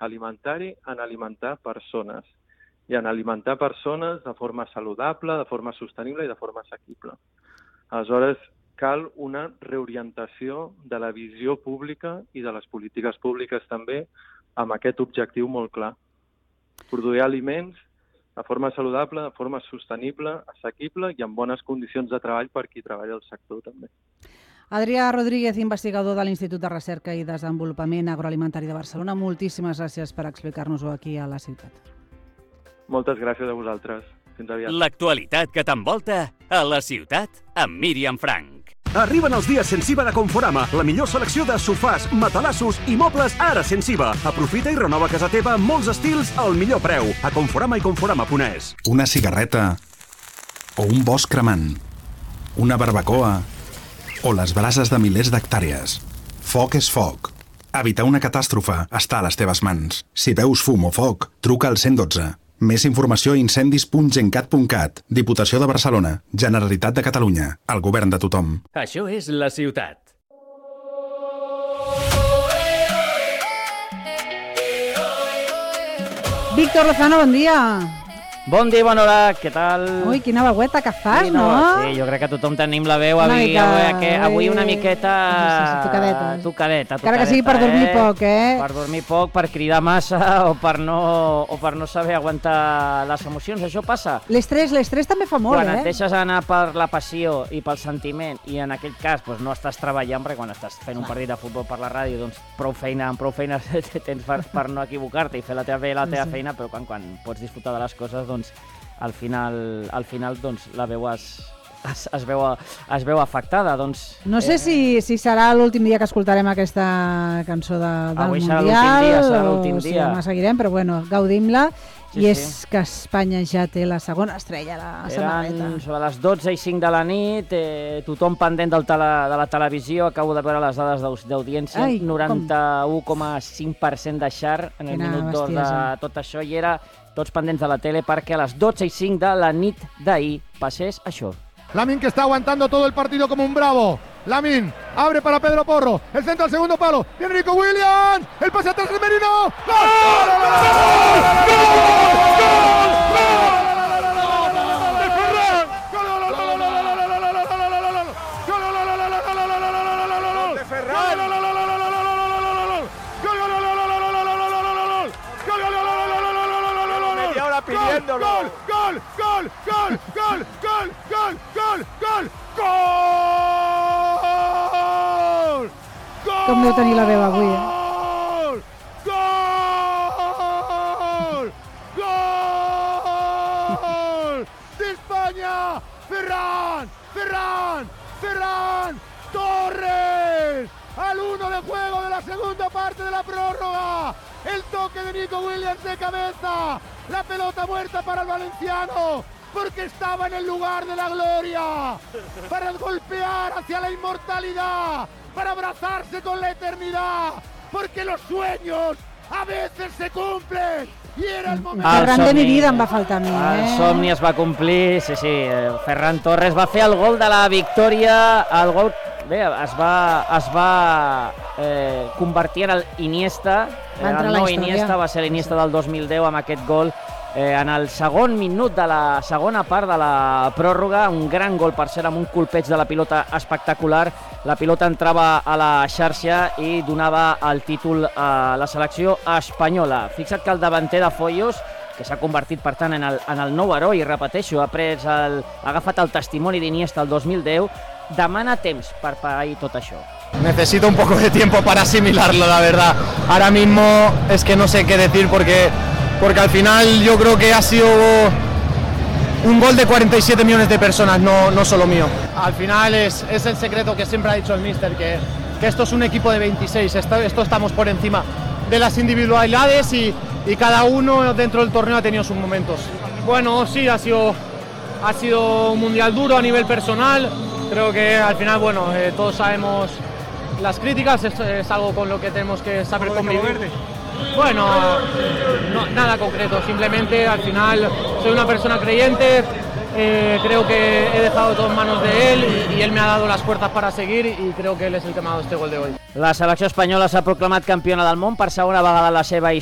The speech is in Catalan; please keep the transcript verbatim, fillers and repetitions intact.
alimentari en alimentar persones, i en alimentar persones de forma saludable, de forma sostenible i de forma assequible. Aleshores, cal una reorientació de la visió pública i de les polítiques públiques també amb aquest objectiu molt clar. Produir aliments de forma saludable, de forma sostenible, assequible i amb bones condicions de treball per qui treballa al sector també. Adrià Rodríguez, investigador de l'Institut de Recerca i Desenvolupament Agroalimentari de Barcelona, moltíssimes gràcies per explicar-nos-ho aquí a la ciutat. Moltes gràcies a vosaltres. Fins aviat. L'actualitat que t'envolta a la ciutat amb Míriam Frank. Arriben els dies sense I V A de Conforama, la millor selecció de sofàs, matalassos i mobles ara sense I V A. Aprofita i renova casa teva amb molts estils al millor preu. A Conforama i Conforama punt es. Una cigarreta o un bosc cremant, una barbacoa o les brases de milers d'hectàrees. Foc és foc. Evitar una catàstrofe està a les teves mans. Si veus fum o foc, truca al cent i dotze. Més informació a incendis punt gencat punt cat. Diputació de Barcelona. Generalitat de Catalunya. El govern de tothom. Això és la ciutat. Víctor Lozano, bon dia. Bon dia, bona hora, què tal? Ui, quina veueta que fas, sí, no? no? Sí, jo crec que tothom tenim la veu avui, mica... avui, avui una miqueta... Sí, sí, sí, tocadeta. Tocadeta, Encara que sigui per dormir eh? poc, eh? Per dormir poc, per cridar massa o per no, o per no saber aguantar les emocions, això passa. L'estrès, l'estrès també fa molt, quan eh? Quan et deixes anar per la passió i pel sentiment, i en aquell cas doncs, no estàs treballant, perquè quan estàs fent un partit de futbol per la ràdio, doncs prou feina, amb prou feina tens per, per no equivocar-te i fer la teva, la teva sí. feina, però quan, quan pots disfrutar de les coses, doncs al final, al final doncs, la veu es, es, es, veu, es veu afectada. Doncs, no sé eh... si, si serà l'últim dia que escoltarem aquesta cançó de, del avui Mundial. Avui serà l'últim dia, serà l'últim dia. O si demà seguirem, però bueno, gaudim-la. Sí, I és sí. que Espanya ja té la segona estrella, la samarreta. Eren sobre les dotze i cinc de la nit, eh, tothom pendent del tele, de la televisió, acabo de veure les dades d'audiència, noranta-u coma cinc per cent de share en el Quina minut d'or de bestiesa. tot això, i era tots pendents de la tele perquè a les dotze i cinc de la nit d'ahir passés això. Lamin, que está aguantando todo el partido como un bravo. Lamin abre para Pedro Porro, el centro al segundo palo, viene Nico Williams, el pase atrás de Merino. ¡Gol! pidiéndolo. ¡Gol! ¡Gol! ¡Gol! ¡Gol! ¡Gol! ¡Gol! ¡Gol! ¡Gol! ¡Gol! ¡Gol! ¡Gol! Com deu tenir la veu avui, eh? ¡Gol! ¡Gol! ¡De España! ¡Ferran! ¡Ferran! ¡Ferran! ¡Torres! Al uno de juego de la segunda parte de la prórroga. El toque de Nico Williams de cabeza. La pelota muerta para el valenciano, porque estaba en el lugar de la gloria, para golpear hacia la inmortalidad, para abrazarse con la eternidad, porque los sueños a veces se cumplen. I era el moment. El gran de mi vida em va faltar a mi, eh? El somni es va complir, sí, sí. Ferran Torres va fer el gol de la victòria, el gol, bé, es va, es va eh, convertir en el Iniesta, el nou Iniesta, va ser l'Iniesta del dos mil deu amb aquest gol. Eh, en el segon minut de la segona part de la pròrroga, un gran gol per ser amb un colpeig de la pilota espectacular. La pilota entrava a la xarxa i donava el títol a la selecció espanyola. Fixa't que el davanter de Foyos, que s'ha convertit per tant en el, en el nou heroi, i repeteixo, ha, pres el, ha agafat el testimoni d'Iniesta el dos mil deu, demana temps per pagar tot això. Necesito un poco de tiempo para asimilarlo, la verdad. Ahora mismo es que no sé qué decir porque... Porque al final yo creo que ha sido un gol de cuarenta y siete millones de personas, no, no solo mío. Al final es, es el secreto que siempre ha dicho el míster, que, que esto es un equipo de veintiséis, esto, esto estamos por encima de las individualidades y, y cada uno dentro del torneo ha tenido sus momentos. Bueno, sí, ha sido, ha sido un mundial duro a nivel personal, creo que al final, bueno, eh, todos sabemos las críticas, es, es algo con lo que tenemos que saber convivir. Bueno, no, nada concreto, simplemente al final soy una persona creyente, eh, creo que he dejado todo en manos de él y, y él me ha dado las fuerzas para seguir y creo que él es el que me ha dado este gol de hoy. La selecció espanyola s'ha proclamat campiona del món per segona vegada en la seva història.